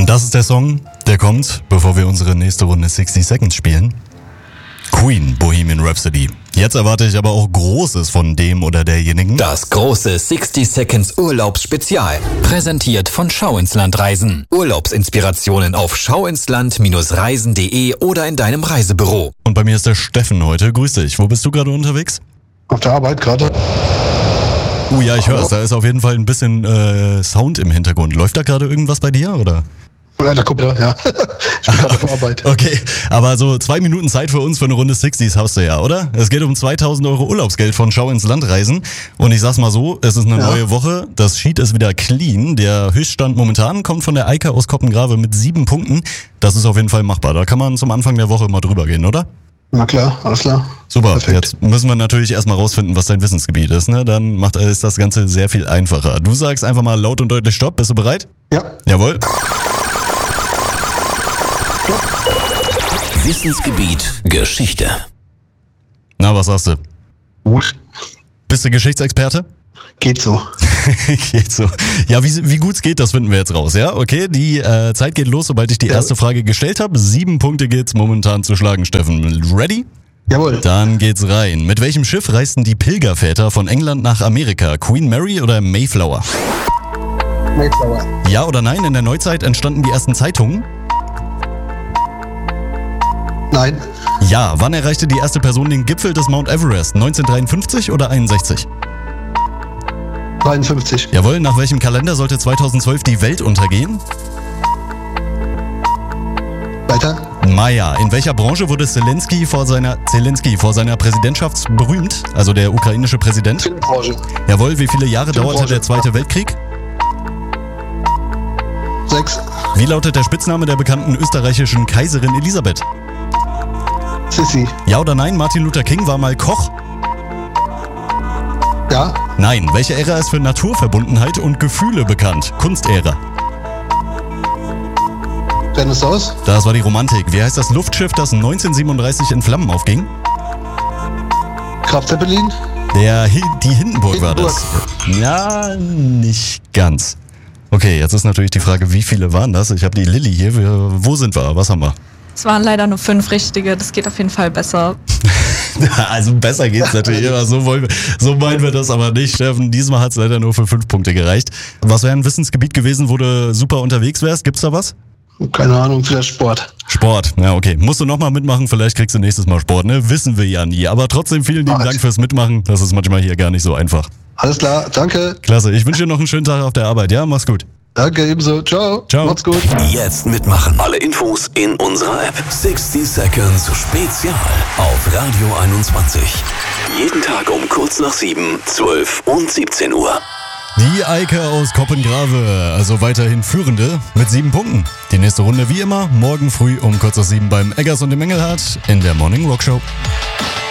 Und das ist der Song, der kommt, bevor wir unsere nächste Runde 60 Seconds spielen. Queen, Bohemian Rhapsody. Jetzt erwarte ich aber auch Großes von dem oder derjenigen. Das große 60 Seconds Urlaubsspezial. Präsentiert von Schau ins Land Reisen. Urlaubsinspirationen auf schauinsland-reisen.de oder in deinem Reisebüro. Und bei mir ist der Steffen heute. Grüß dich. Wo bist du gerade unterwegs? Auf der Arbeit gerade. Ja, ich höre es. Da ist auf jeden Fall ein bisschen Sound im Hintergrund. Läuft da gerade irgendwas bei dir, oder? Ja, der Kumpel, ja. Ich bin gerade auf der Arbeit. Okay, aber so 2 Minuten Zeit für uns für eine Runde 60s hast du ja, oder? Es geht um 2.000 Euro Urlaubsgeld von Schau ins Land Reisen. Und ich sag's mal so, es ist eine neue Woche. Das Sheet ist wieder clean. Der Höchststand momentan kommt von der Eike aus Koppengrave mit 7 Punkten. Das ist auf jeden Fall machbar. Da kann man zum Anfang der Woche mal drüber gehen, oder? Na klar, alles klar. Super, Perfekt. Jetzt müssen wir natürlich erstmal rausfinden, was dein Wissensgebiet ist, ne? Dann ist das Ganze sehr viel einfacher. Du sagst einfach mal laut und deutlich Stopp. Bist du bereit? Ja. Jawohl. Wissensgebiet Geschichte. Na, was sagst du? Gut. Bist du Geschichtsexperte? Geht so. Geht so. Ja, wie gut es geht, das finden wir jetzt raus, ja? Okay, die Zeit geht los, sobald ich die erste Frage gestellt habe. 7 Punkte geht's momentan zu schlagen, Steffen. Ready? Jawohl. Dann geht's rein. Mit welchem Schiff reisten die Pilgerväter von England nach Amerika? Queen Mary oder Mayflower? Mayflower. Ja oder nein, in der Neuzeit entstanden die ersten Zeitungen? Nein. Ja, wann erreichte die erste Person den Gipfel des Mount Everest? 1953 oder 61? 53. Jawohl, nach welchem Kalender sollte 2012 die Welt untergehen? Weiter. Maya. In welcher Branche wurde Zelensky vor seiner Präsidentschaft berühmt? Also der ukrainische Präsident? Filmbranche. Jawohl, wie viele Jahre dauerte der Zweite Weltkrieg? 6. Wie lautet der Spitzname der bekannten österreichischen Kaiserin Elisabeth? Sissi. Ja oder nein, Martin Luther King war mal Koch? Ja. Nein. Welche Ära ist für Naturverbundenheit und Gefühle bekannt? Kunstära. Renaissance. Das war die Romantik. Wie heißt das Luftschiff, das 1937 in Flammen aufging? Graf Zeppelin. Die Hindenburg war das. Ja, nicht ganz. Okay, jetzt ist natürlich die Frage, wie viele waren das? Ich habe die Lilly hier. Wo sind wir? Was haben wir? Es waren leider nur 5 richtige, das geht auf jeden Fall besser. Also besser geht's natürlich immer, so meinen wir das aber nicht, Steffen. Diesmal hat's leider nur für 5 Punkte gereicht. Was wäre ein Wissensgebiet gewesen, wo du super unterwegs wärst? Gibt's da was? Keine Ahnung, vielleicht Sport. Sport, ja okay. Musst du nochmal mitmachen, vielleicht kriegst du nächstes Mal Sport, ne? Wissen wir ja nie. Aber trotzdem vielen lieben Dank fürs Mitmachen. Das ist manchmal hier gar nicht so einfach. Alles klar, danke. Klasse, ich wünsche dir noch einen schönen Tag auf der Arbeit, ja? Mach's gut. Danke, ebenso. Ciao. Ciao. Macht's gut. Jetzt mitmachen. Alle Infos in unserer App. 60 Seconds Spezial auf Radio 21. Jeden Tag um kurz nach 7, 12 und 17 Uhr. Die Eike aus Koppengrave, also weiterhin Führende mit 7 Punkten. Die nächste Runde wie immer, morgen früh um kurz nach 7 beim Eggers und dem Engelhardt in der Morning Rock Show.